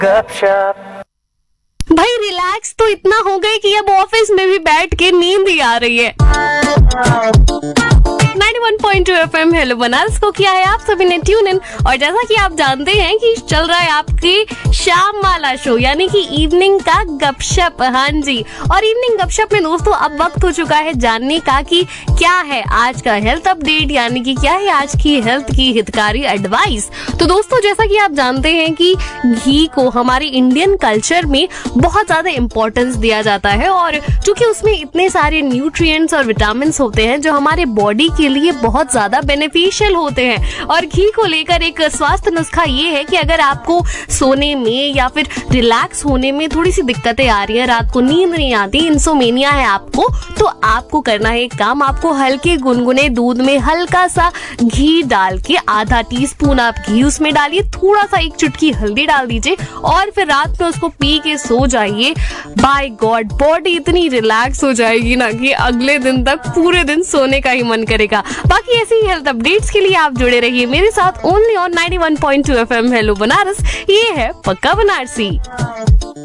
गपशप। भाई रिलैक्स तो इतना हो गए कि अब ऑफिस में भी बैठ के नींद ही आ रही है। 91.2 FM हेलो बनारस को किया है आप सभी ने ट्यून इन। और जैसा कि आप जानते हैं कि चल रहा है आपकी शाम वाला शो यानी कि इवनिंग का गपशप। हाँ जी, और इवनिंग गपशप में दोस्तों अब वक्त हो चुका है जानने का कि क्या है आज का हेल्थ अपडेट, यानी कि क्या है आज की हेल्थ की हितकारी एडवाइस। तो दोस्तों जैसा कि आप जानते हैं कि घी को हमारे इंडियन कल्चर में बहुत ज्यादा इम्पोर्टेंस दिया जाता है, और चूंकि उसमें इतने सारे न्यूट्रिएंट्स और विटामिन होते हैं जो हमारे बॉडी के लिए बहुत ज्यादा बेनिफिशियल होते हैं। और घी को लेकर एक स्वास्थ्य नुस्खा ये है कि अगर आपको सोने में या फिर रिलैक्स होने में थोड़ी सी दिक्कतें आ रही है, रात को नींद नहीं आती, इंसोमेनिया है आपको, तो आपको करना है एक काम। आपको हल्के गुनगुने दूध में हल्का सा घी डाल के, आधा टीस्पून आप घी उसमें डालिए, थोड़ा सा एक चुटकी हल्दी डाल दीजिए और फिर रात में उसको पी के सो जाइए। बाय गॉड बॉडी इतनी रिलैक्स हो जाएगी ना कि अगले दिन तक पूरे दिन सोने का ही मन करेगा। बाकी ऐसी हेल्थ अपडेट्स के लिए आप जुड़े रहिए मेरे साथ only on 91.2 FM hello Banaras. ये है पक्का बनारसी।